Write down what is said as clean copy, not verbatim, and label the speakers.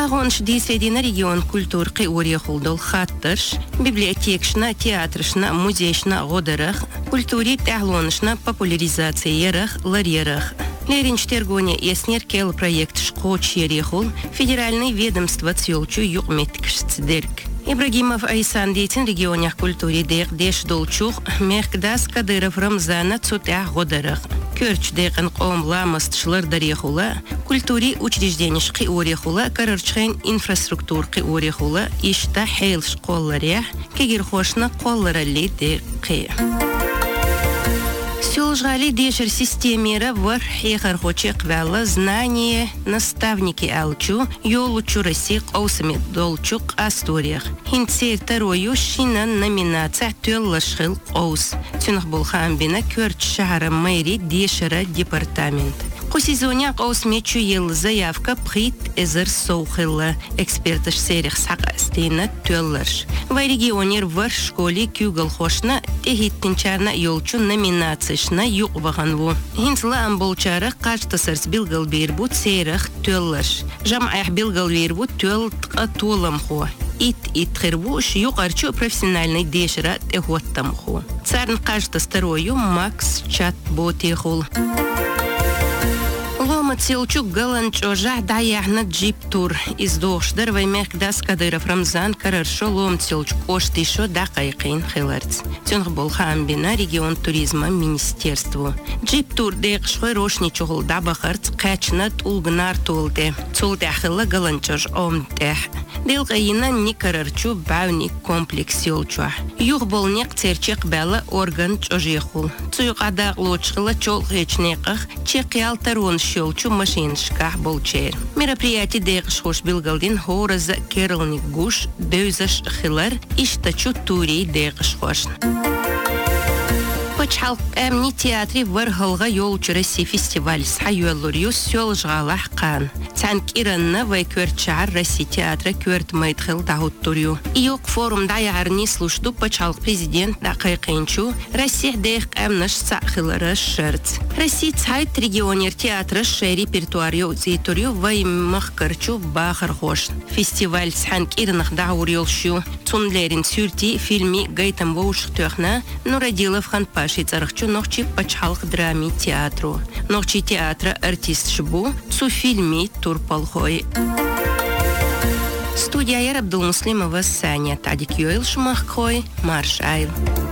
Speaker 1: Агонш дисредина регион культур қиури хулдол хаттырш, библиотекшна, театршна, музейшна годырах, культури тәглоншна популяризациярах, ларьярах. Леринчтергоне яснер кел проект шкоч ерехул, федеральный ведомство цьолчу югметкшцдерг. Ибрагимов Айсан дейтин регионях культури деш долчух, мехкдас Кадыров Рамзана цутях годырах. Көрч дейгін қомламаст шлардарехула, культури учреждениш қиорехула, карарчхен инфраструктур қиорехула, ишта хейл школларях, кегерхошна қолларали дейқи. Сюлжгали дешер системера вар хехархочек вала знание наставники алчу, йолучу расик аусами долчук асториях. Хинцер тарою шинан номинация тюллашхил аус. Тюнх булхамбина көрч шахара мэри дешера департамент. По сезоне аусмечу ел заявка прит эзер соухилла. Экспертыш серих сақастейна тюллаш. В регионер вар школе кюгалхошна техиттинчарна йолчу номинацияшна юqвағанву. Хинцла амболчары қаштасырс билгал бербут серих тюллаш. Жамайх билгал бербут тюл тқа толамху. Ит-ит-хирвуш юqарчу профессиональный дешера техуаттамху. Царн қаштастарою Макс Чат-ботехул. Лома цилчук галанчожа даяхна джип-тур из дошдар ваймехдас Кадыров Рамзан караршо лом цилчук оштишо дақайқин хиларц. Тюнх болхамбина регион туризма министерству. Джип-тур дейқшхой рошни чухул дабахарц қачна тулгнар тулде. Цулдахила галанчож омдех. Делгайина ни карарчу бауни комплекс цилчуа. Юх болнеқ церчеқ бәлі орган чожехул. Цуйқада лочхила чолғечнеқах чеқиал тарон шелчу машиншках болчер. Мероприятие дейқшхош билгалдин хораза кералник гуш дөзаш хилар иштачу тури дейқшхош. Пачхалк әмни театри вархалға йолчырасы фестиваль сайуэллурью сёлжғалах қан. Цанк иранна вай көртшар Росси театра көрт майдхыл дағуттурью. Иоқ форумда яғарни слушду пачхалк президент дақайқинчу Росси дейқ әмнаш сақхылары шырц. Росси цайт регионер театра шай репертуарью зейтурью вай махкарчу бахар хош. Фестиваль цанк иранах дағурьолшу. Цунлерин сюрти фильми гайтам воушх төхна Нурадилов ханпаши царахчу нохчи пачхалх драми театру. Нохчи театра артист шбу цу фильми турпалхой. Студия Абдулмуслимова Саня Тадик Йойл Шумаххой Марш Айл.